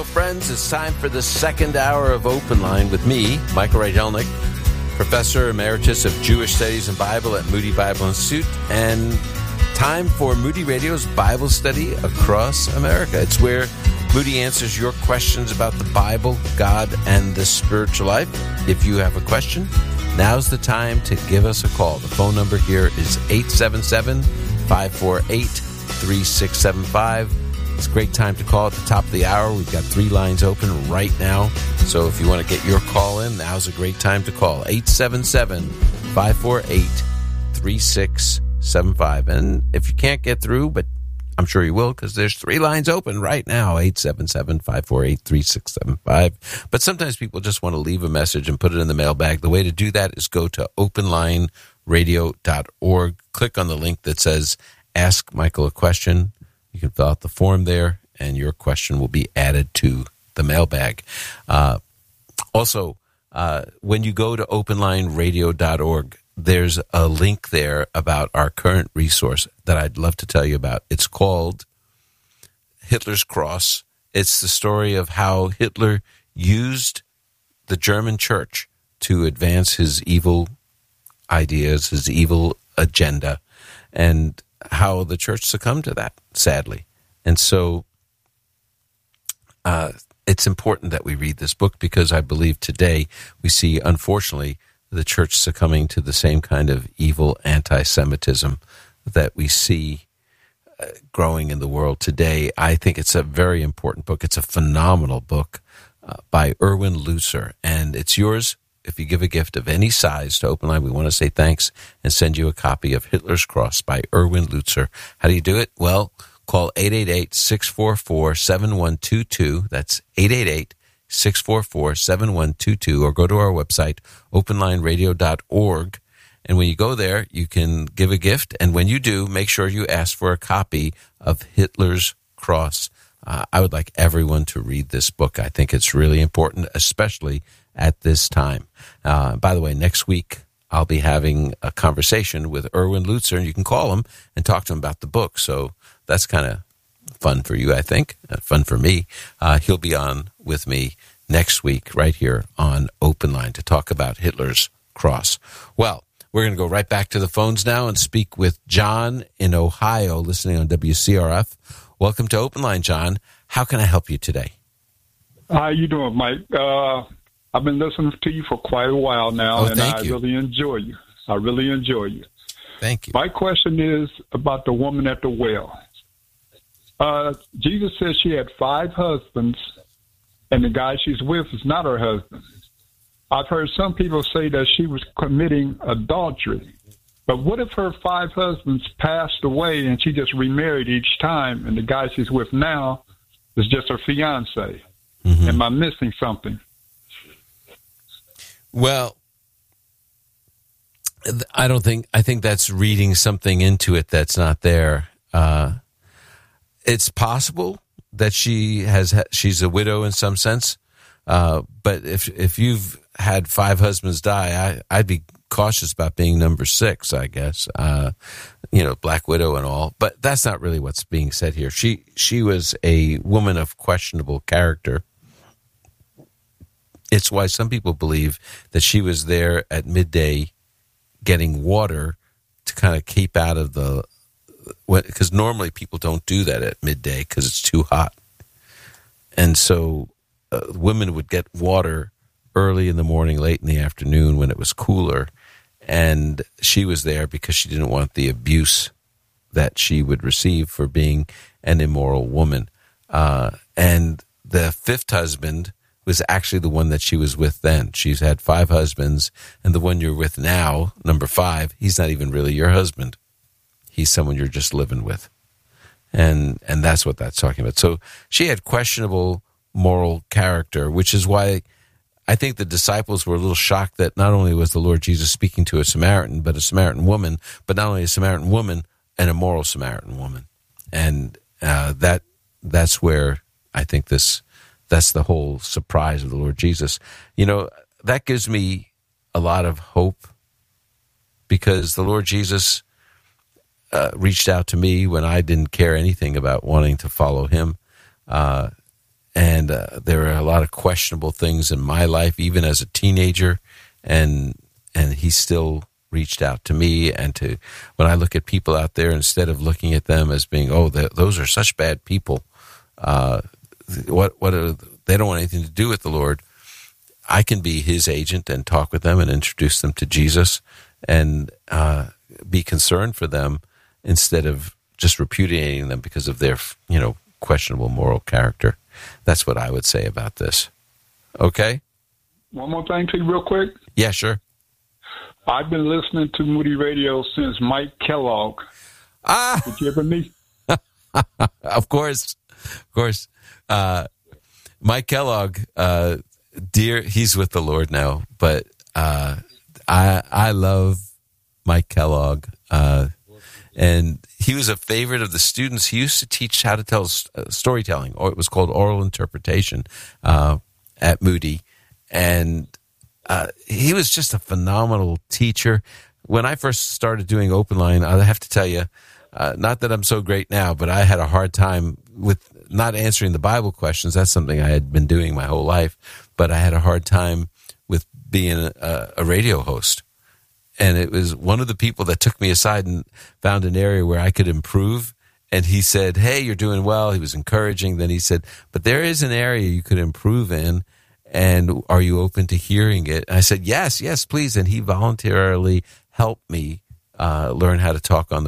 friends. It's time for the second hour of Open Line with me, Michael Rydelnik, Professor Emeritus of Jewish Studies and Bible at Moody Bible Institute, and time for Moody Radio's Bible Study Across America. It's where Moody answers your questions about the Bible, God, and the spiritual life. If you have a question, now's the time to give us a call. The phone number here is 877-548-3675. It's a great time to call at the top of the hour. We've got 3 lines open right now. So if you want to get your call in, now's a great time to call. 877-548-3675. And if you can't get through, but I'm sure you will, because there's 3 lines open right now, 877-548-3675. But sometimes people just want to leave a message and put it in the mailbag. The way to do that is go to openlineradio.org. Click on the link that says Ask Michael a Question. You can fill out the form there, and your question will be added to the mailbag. Also, when you go to openlineradio.org, there's a link there about our current resource that I'd love to tell you about. It's called Hitler's Cross. It's the story of how Hitler used the German church to advance his evil ideas, his evil agenda, and how the church succumbed to that, sadly. And so it's important that we read this book, because I believe today we see, unfortunately, the church succumbing to the same kind of evil anti-Semitism that we see growing in the world today. I think it's a very important book. It's a phenomenal book by Erwin Lutzer, and it's yours. If you give a gift of any size to Open Line, we want to say thanks and send you a copy of Hitler's Cross by Erwin Lutzer. How do you do it? Well, call 888-644-7122. That's 888-644-7122, or go to our website, openlineradio.org. And when you go there, you can give a gift. And when you do, make sure you ask for a copy of Hitler's Cross. I would like everyone to read this book. I think it's really important, especially at this time. By the way, next week, I'll be having a conversation with Erwin Lutzer, and you can call him and talk to him about the book. So that's kind of fun for you, I think. Fun for me. He'll be on with me next week right here on Open Line to talk about Hitler's Cross. Well, we're going to go right back to the phones now and speak with John in Ohio, listening on WCRF. Welcome to Open Line, John. How can I help you today? How you doing, Mike? I've been listening to you for quite a while now, and I really enjoy you. I really enjoy you. Thank you. My question is about the woman at the well. Jesus says she had 5 husbands, and the guy she's with is not her husband. I've heard some people say that she was committing adultery. But what if her 5 husbands passed away and she just remarried each time, and the guy she's with now is just her fiancé? Mm-hmm. Am I missing something? Well, I think that's reading something into it that's not there. It's possible that she's a widow in some sense. But if you've had 5 husbands die, I'd be cautious about being number 6, I guess. Black widow and all. But that's not really what's being said here. She was a woman of questionable character. It's why some people believe that she was there at midday getting water to kind of keep out of because normally people don't do that at midday because it's too hot. And so women would get water early in the morning, late in the afternoon when it was cooler. And she was there because she didn't want the abuse that she would receive for being an immoral woman. And the 5th husband was actually the one that she was with then. She's had 5 husbands, and the one you're with now, number 5, he's not even really your husband. He's someone you're just living with. And that's what that's talking about. So she had questionable moral character, which is why I think the disciples were a little shocked that not only was the Lord Jesus speaking to a Samaritan, but a Samaritan woman, but not only a Samaritan woman, an immoral Samaritan woman. And that's where I think that's the whole surprise of the Lord Jesus. That gives me a lot of hope, because the Lord Jesus reached out to me when I didn't care anything about wanting to follow him. there are a lot of questionable things in my life, even as a teenager, and he still reached out to me. And to when I look at people out there, instead of looking at them as being, those are such bad people, they don't want anything to do with the Lord. I can be his agent and talk with them and introduce them to Jesus and be concerned for them instead of just repudiating them because of their, questionable moral character. That's what I would say about this. Okay? One more thing to you real quick. Yeah, sure. I've been listening to Moody Radio since Mike Kellogg. Did you ever meet? Of course. Mike Kellogg, he's with the Lord now, but I love Mike Kellogg, and he was a favorite of the students. He used to teach how to tell storytelling, or it was called oral interpretation at Moody, and he was just a phenomenal teacher. When I first started doing Open Line, I have to tell you, not that I'm so great now, but I had a hard time with not answering the Bible questions. That's something I had been doing my whole life, but I had a hard time with being a radio host. And it was one of the people that took me aside and found an area where I could improve. And he said, "Hey, you're doing well." He was encouraging. Then he said, "But there is an area you could improve in. And are you open to hearing it?" And I said, yes, please. And he voluntarily helped me learn how to talk on the